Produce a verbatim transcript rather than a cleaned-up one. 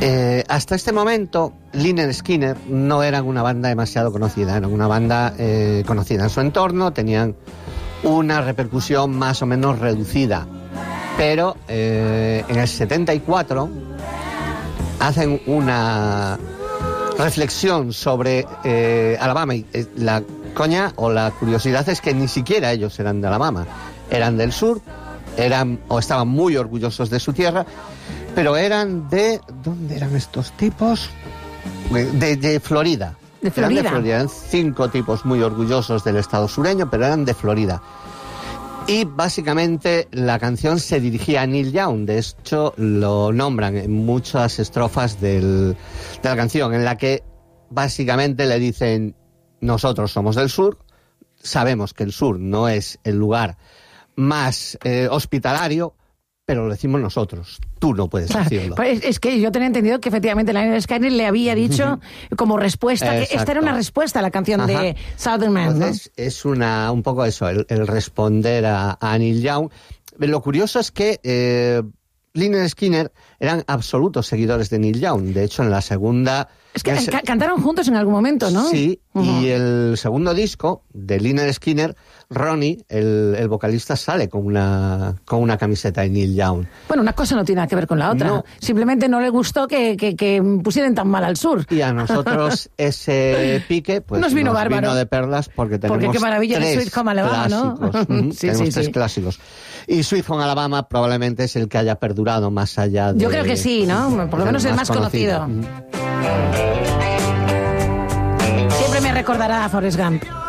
Eh, hasta este momento, Lynyrd Skynyrd no eran una banda demasiado conocida, eran una banda eh, conocida en su entorno, tenían una repercusión más o menos reducida, pero eh, en el setenta y cuatro hacen una reflexión sobre eh, Alabama, y eh, la coña o la curiosidad es que ni siquiera ellos eran de Alabama, eran del sur, eran o estaban muy orgullosos de su tierra, pero eran de... ¿Dónde eran estos tipos? De, de Florida. De Florida. Eran de Florida. Eran cinco tipos muy orgullosos del estado sureño, pero eran de Florida. Y básicamente la canción se dirigía a Neil Young. De hecho, lo nombran en muchas estrofas del, de la canción, en la que básicamente le dicen: nosotros somos del sur, sabemos que el sur no es el lugar más eh, hospitalario, pero lo decimos nosotros. Tú no puedes claro, decirlo. Pues es que yo tenía entendido que efectivamente Lynyrd Skynyrd le había dicho como respuesta, que esta era una respuesta a la canción Ajá. de Southern Man. Entonces, ¿no? Es una, un poco eso, el, el responder a, a Neil Young. Lo curioso es que eh, Lynyrd Skynyrd eran absolutos seguidores de Neil Young. De hecho, en la segunda... Es que ca cantaron juntos en algún momento, ¿no? Sí, uh-huh. Y el segundo disco de Lynyrd Skynyrd, Ronnie, el, el vocalista, sale con una, con una camiseta de Neil Young. Bueno, una cosa no tiene nada que ver con la otra. No. Simplemente no le gustó que, que, que pusieran tan mal al sur. Y a nosotros ese pique pues, nos vino nos bárbaro. Vino de perlas porque tenemos porque qué maravilla tres Sweet Home Alabama, ¿no? Uh-huh, sí, tenemos sí, tres sí. clásicos. Y Sweet Home Alabama probablemente es el que haya perdurado más allá de... Yo creo que sí, ¿no? Por lo menos el más conocido. conocido. Siempre me recordará a Forrest Gump.